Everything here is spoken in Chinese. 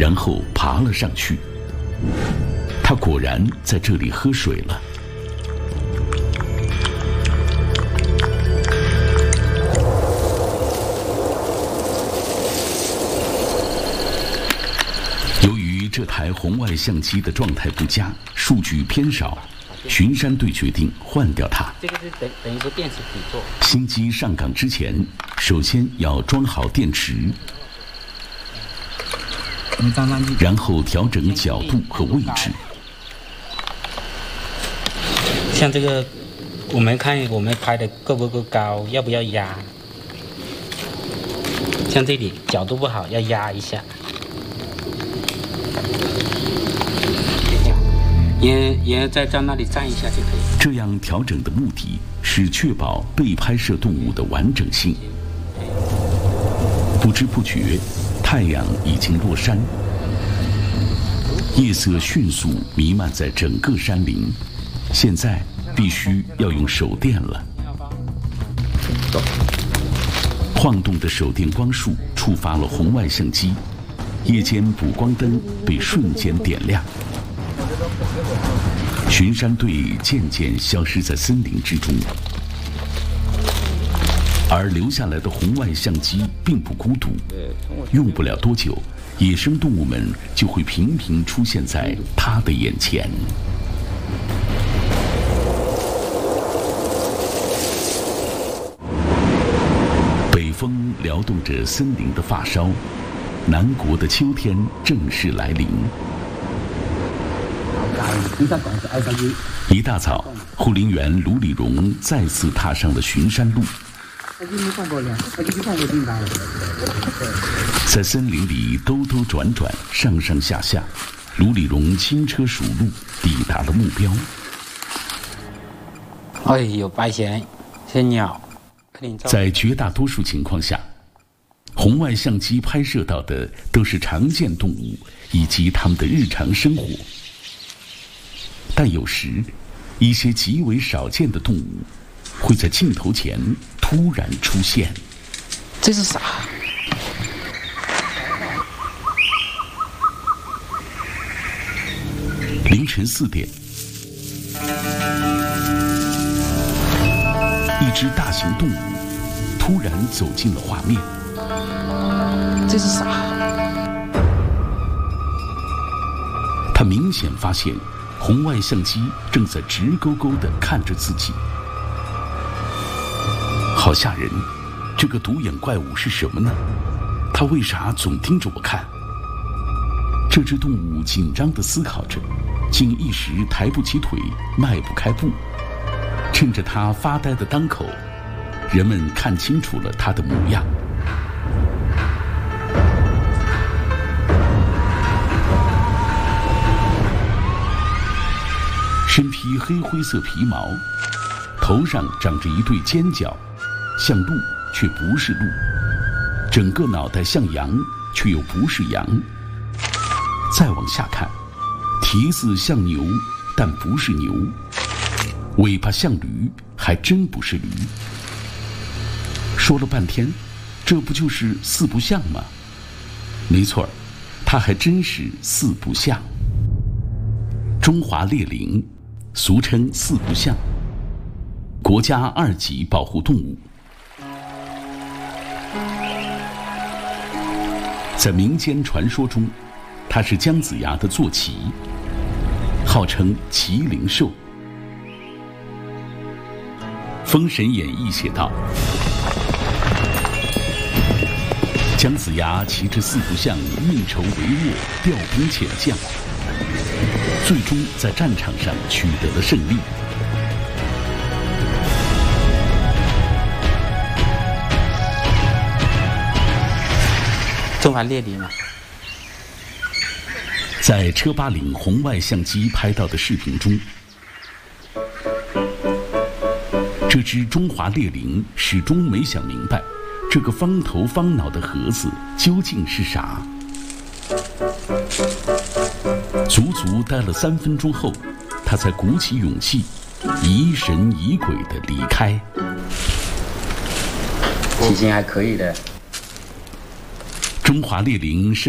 然后爬了上去。他果然在这里喝水了。由于这台红外相机的状态不佳，数据偏少，巡山队决定换掉它。 这个是等于说电池底座。 新机上岗之前，首先要装好电池，然后调整角度和位置。 像这个，我们看我们拍的够不够高，要不要压？像这里角度不好，要压一下。也在那里站一下就可以。 这样调整的目的是确保被拍摄动物的完整性。不知不觉，太阳已经落山，夜色迅速弥漫在整个山林。现在必须要用手电了。晃动的手电光束触发了红外相机，夜间补光灯被瞬间点亮。巡山队渐渐消失在森林之中，而留下来的红外相机并不孤独，用不了多久，野生动物们就会频频出现在他的眼前。北风撩动着森林的发梢，南国的秋天正式来临。一大早，护林员卢礼荣再次踏上了巡山路。在森林里兜兜转转，上上下下，卢礼荣轻车熟路，抵达了目标。 哎，有白鹇，是鸟。 在绝大多数情况下，红外相机拍摄到的都是常见动物以及它们的日常生活。但有时，一些极为少见的动物会在镜头前突然出现。 这是啥？ 凌晨4点，一只大型动物突然走进了画面。 这是啥？ 他明显发现红外相机正在直勾勾地看着自己，好吓人！这个独眼怪物是什么呢？它为啥总盯着我看？这只动物紧张地思考着，竟一时抬不起腿，迈不开步。趁着它发呆的当口，人们看清楚了它的模样。身披黑灰色皮毛，头上长着一对尖角，像鹿却不是鹿；整个脑袋像羊，却又不是羊。再往下看，蹄子像牛，但不是牛；尾巴像驴，还真不是驴。说了半天，这不就是四不像吗？没错，它还真是四不像。中华猎羚，俗称四不像，国家2级保护动物。在民间传说中，它是姜子牙的坐骑，号称麒麟兽。《封神演义》写道，姜子牙骑着四不像运筹帷幄，调兵遣将，最终在战场上取得了胜利。 中华猎羚嘛， 在车巴岭红外相机拍到的视频中，这只中华猎羚始终没想明白，这个方头方脑的盒子究竟是啥。足足待了3分钟后，他才鼓起勇气，疑神疑鬼地离开。 体型还可以的。 中华猎羚是